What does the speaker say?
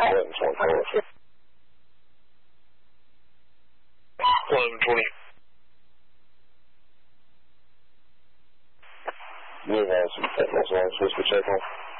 11:20. 11:20. You have some fitness on, supposed to check on.